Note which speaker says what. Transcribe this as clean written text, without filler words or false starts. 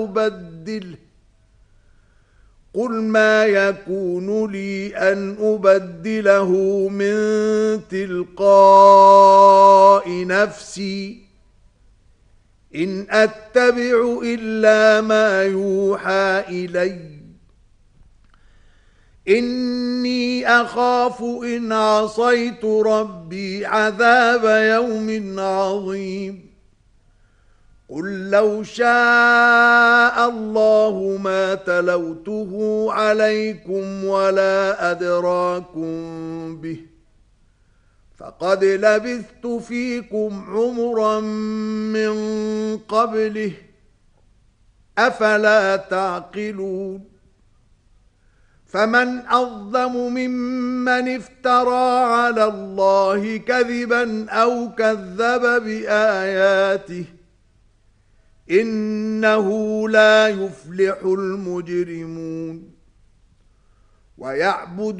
Speaker 1: أبدله قل ما يكون لي أن أبدله من تلقاء نفسي إن أتبع إلا ما يوحى إلي إني أخاف إن عصيت ربي عذاب يوم عظيم قل لو شاء الله ما تلوته عليكم ولا أدراكم به فقد لبثت فيكم عمرا من قبله أفلا تعقلون فمن أظلم ممن افترى على الله كذبا أو كذب بآياته إنه لا يفلح المجرمون ويعبد